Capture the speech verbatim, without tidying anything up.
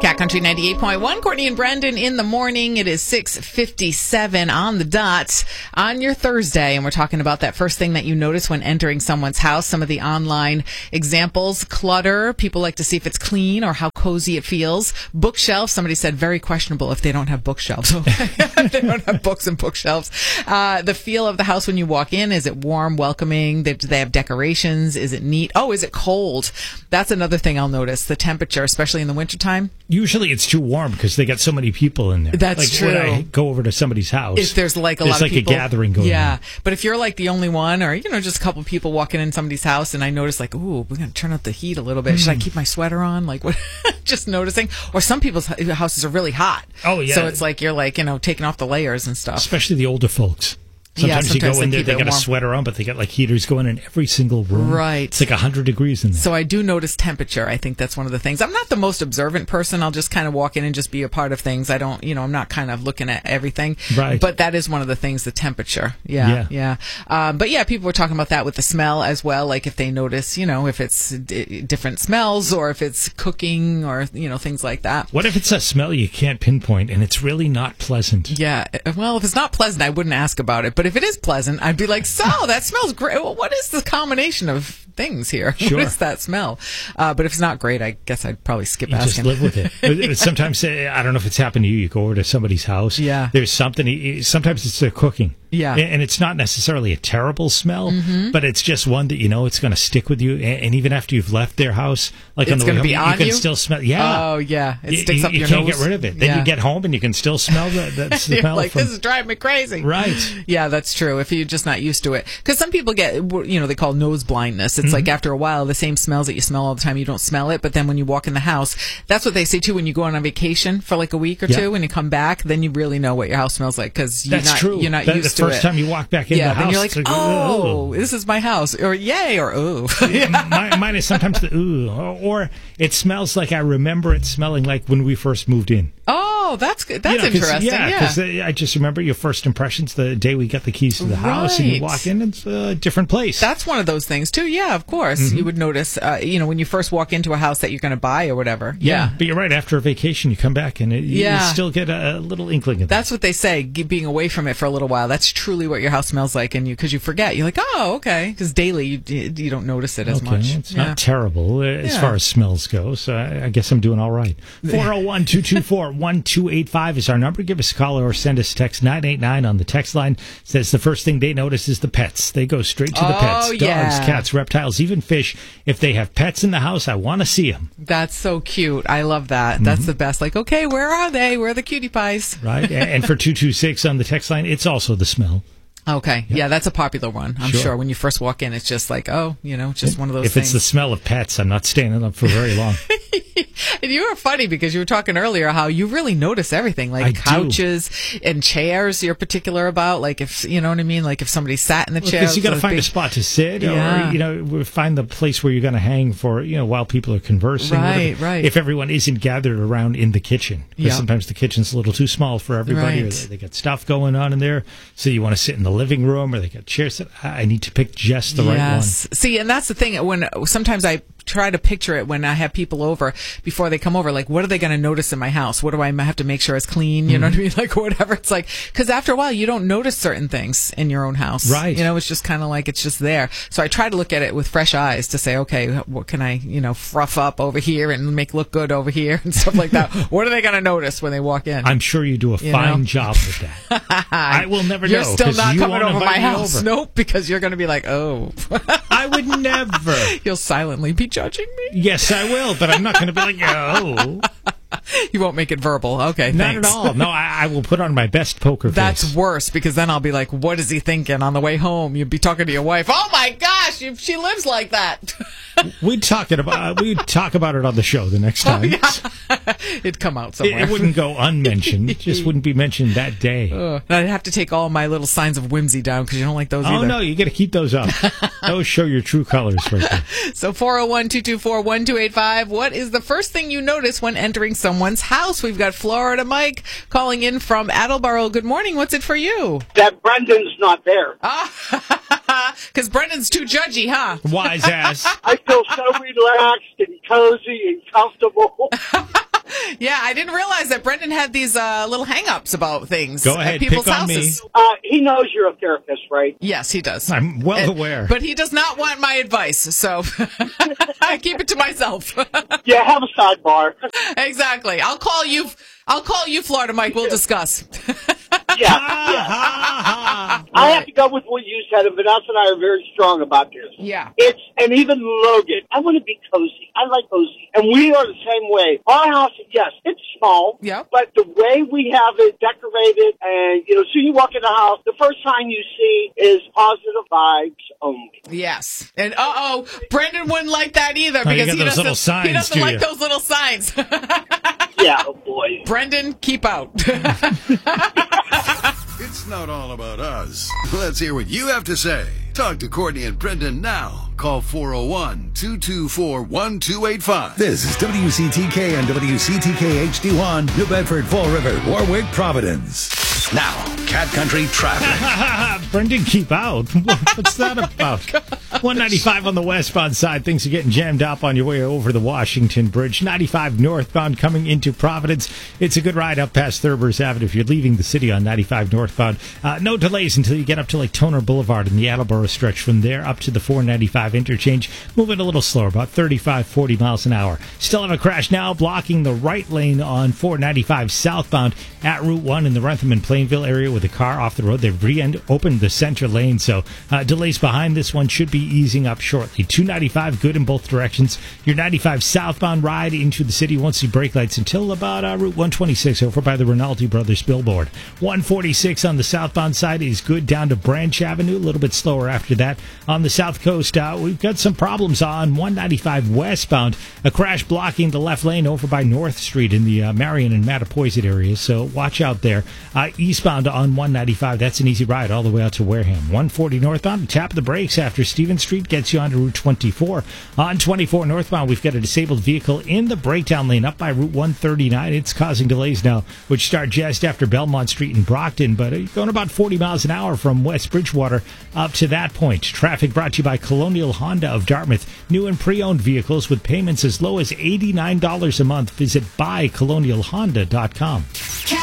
Cat Country ninety-eight point one, Courtney and Brendan in the morning. It is six fifty-seven on the dot on your Thursday, and we're talking about that first thing that you notice when entering someone's house. Some of the online examples: clutter. People like to see if it's clean or how cozy it feels. Bookshelves. Somebody said very questionable if they don't have bookshelves. If they don't have books and bookshelves. Uh, the feel of the house when you walk in. Is it warm, welcoming? Do they have decorations? Is it neat? Oh, is it cold? That's another thing I'll notice. The temperature, especially in the wintertime. Usually it's too warm because they got so many people in there. That's like true. When I go over to somebody's house, if there's like a there's lot like of people, a gathering going yeah. on. But if you're like the only one, or you know, just a couple of people walking in somebody's house, and I notice like, ooh, we're gonna turn up the heat a little bit. Mm. Should I keep my sweater on? Like, what? Just noticing. Or some people's houses are really hot. Oh yeah. So it's like you're like you know taking off the layers and stuff. Especially the older folks. Sometimes, yeah, sometimes you go in they there, they got warm. a sweater on, but they got like heaters going in every single room. Right. It's like one hundred degrees in there. So I do notice temperature. I think that's one of the things. I'm not the most observant person. I'll just kind of walk in and just be a part of things. I don't, you know, I'm not kind of looking at everything. Right. But that is one of the things, the temperature. Yeah. Yeah. yeah. Um, but yeah, people were talking about that with the smell as well. Like if they notice, you know, if it's d- different smells or if it's cooking or, you know, things like that. What if it's a smell you can't pinpoint and it's really not pleasant? Yeah. Well, if it's not pleasant, I wouldn't ask about it. But if it is pleasant, I'd be like, so that smells great. Well, what is the combination of things here? Sure. What is that smell? Uh, but if it's not great, I guess I'd probably skip you asking. Just live with it. But sometimes, uh, I don't know if it's happened to you, you go over to somebody's house. Yeah. There's something, sometimes it's their cooking. Yeah. And it's not necessarily a terrible smell, mm-hmm. but it's just one that you know it's going to stick with you. And even after you've left their house, like it's on the way home, be you, on you can you? still smell. Yeah. Oh, yeah. It you, sticks you, up you your can't nose. get rid of it. Then yeah. you get home and you can still smell the, the smell. You're like, from, this is driving me crazy. Right. Yeah, that's true. If you're just not used to it. Because some people get, you know, they call nose blindness. It's mm-hmm. like after a while, the same smells that you smell all the time, you don't smell it. But then when you walk in the house, that's what they say too when you go on a vacation for like a week or yeah. two and you come back, then you really know what your house smells like because you're that's not, true. you're not that, used the to it. The first time you walk back in yeah, the house, then you're like, like, oh, this is my house. Or yay, or ooh. mine, mine is sometimes the ooh. Or, or it smells like I remember it smelling like when we first moved in. Oh, that's good. That's you know, interesting. Yeah, because yeah. I just remember your first impressions the day we got the keys to the house, right. and you walk in, and it's a different place. That's one of those things too. Yeah, of course, mm-hmm. you would notice. Uh, you know, when you first walk into a house that you're going to buy or whatever. Yeah, yeah, but you're right. After a vacation, you come back and it, yeah. you still get a, a little inkling of that. That's what they say. Being away from it for a little while, that's truly what your house smells like, and you because you forget. You're like, oh, okay, because daily you you don't notice it as okay, much. It's yeah. not terrible as yeah. far as smells go. So I, I guess I'm doing all right. four oh one, two two four, one two eight five is our number. Give us a call or send us a text. nine eight nine on the text line says the first thing they notice is the pets. They go straight to the oh, pets. Dogs, yeah. cats, reptiles, even fish. If they have pets in the house, I want to see them. That's so cute. I love that. Mm-hmm. That's the best. Like, okay, where are they? Where are the cutie pies? Right. And for two two six on the text line, it's also the smell. Okay. Yep. Yeah, that's a popular one. I'm sure. sure when you first walk in, it's just like, oh, you know, just one of those if things. If it's the smell of pets, I'm not staying up for very long. And you were funny because you were talking earlier how you really notice everything, like I couches do. and chairs you're particular about. Like if, you know what I mean? Like if somebody sat in the well, chair. Because you got to so find big... a spot to sit yeah. or, you know, find the place where you're going to hang for, you know, while people are conversing. Right, whatever. right. If everyone isn't gathered around in the kitchen. Because yeah. sometimes the kitchen's a little too small for everybody. Right. Or they, they got stuff going on in there. So you want to sit in the living room or they got chairs. I need to pick just the yes. right one. See, and that's the thing. When sometimes I try to picture it when I have people over before they come over. Like, what are they going to notice in my house? What do I have to make sure it's clean? You mm-hmm. know what I mean? Like, whatever. It's like, because after a while, you don't notice certain things in your own house. Right. You know, it's just kind of like it's just there. So I try to look at it with fresh eyes to say, okay, what can I, you know, fluff up over here and make look good over here and stuff like that. What are they going to notice when they walk in? I'm sure you do a you fine know? job with that. I will never you're know. You're still not you coming over my house. Over. Nope, because you're going to be like, oh. I would never. You'll silently be judging me. Yes, I will, but I'm not going to be like, oh. You won't make it verbal. Okay, Not thanks. at all. No, I, I will put on my best poker face. That's worse, because then I'll be like, what is he thinking on the way home? You'd be talking to your wife. Oh, my gosh, you, she lives like that. We'd talk, it about, we'd talk about it on the show the next time. Oh, yeah. It'd come out somewhere. It, it wouldn't go unmentioned. It just wouldn't be mentioned that day. Uh, I'd have to take all my little signs of whimsy down, because you don't like those oh, either. Oh, no, you got to keep those up. Those show your true colors right there. So four oh one, two two four, one two eight five. What is the first thing you notice when entering someone's house? We've got Florida Mike calling in from Attleboro. Good morning. What's it for you? That Brendan's not there. Ah, because Brendan's too judgy, huh? Wise ass. I feel so relaxed and cozy and comfortable. Yeah, I didn't realize that Brendan had these uh, little hang-ups about things Go ahead, at people's pick on houses. me. Uh, he knows you're a therapist, right? Yes, he does. I'm well And- aware. But he does not want my advice, so I keep it to myself. Yeah, have a sidebar. Exactly. I'll call you. I'll call you, Florida Mike. We'll discuss. Yeah, yeah. I have to go with what you said, and Vanessa and I are very strong about this. Yeah. It's, and even Logan, I want to be cozy. I like cozy. And we are the same way. Our house, yes, it's small. Yep. But the way we have it decorated, and, you know, soon you walk in the house, the first sign you see is positive vibes only. Yes. And uh-oh, Brendan wouldn't like that either Oh, you because got he those doesn't, little signs, he doesn't do like you? those little signs. Yeah, oh boy. Brendan, keep out. It's not all about us. Let's hear what you have to say. Talk to Courtney and Brendan now. Call four oh one, two two four, one two eight five. This is W C T K and W C T K H D one, New Bedford, Fall River, Warwick, Providence. Now, Cat Country traffic. Brendan, keep out. What's that about? one ninety-five on the westbound side. Things are getting jammed up on your way over the Washington Bridge. ninety-five northbound coming into Providence. It's a good ride up past Thurber's Avenue if you're leaving the city on ninety-five northbound. Uh, no delays until you get up to like Toner Boulevard and the Attleboro stretch. From there up to the four ninety-five interchange. Moving a little slower, about thirty-five, forty miles an hour. Still have a crash now blocking the right lane on four ninety-five southbound at Route one in the Rentham and Plainville area with a car off the road. They've re-opened the center lane, so uh, delays behind this one should be easing up shortly. two ninety-five good in both directions. Your ninety-five southbound ride into the city won't see brake lights until about uh, Route one twenty-six over by the Rinaldi Brothers billboard. one forty-six on the southbound side is good down to Branch Avenue, a little bit slower after that. On the south coast, uh, we've got some problems on one ninety-five westbound. A crash blocking the left lane over by North Street in the uh, Marion and Mattapoisett areas, so watch out there. Uh, eastbound on one ninety-five, that's an easy ride all the way out to Wareham. one forty northbound, tap the brakes after Stevens Street gets you onto Route twenty-four. On twenty-four northbound, we've got a disabled vehicle in the breakdown lane up by Route one thirty-nine. It's causing delays now, which start just after Belmont Street in Brockton, but uh, going about forty miles an hour from West Bridgewater up to that point. Traffic brought to you by Colonial Honda of Dartmouth. New and pre-owned vehicles with payments as low as eighty-nine dollars a month. Visit buy colonial honda dot com.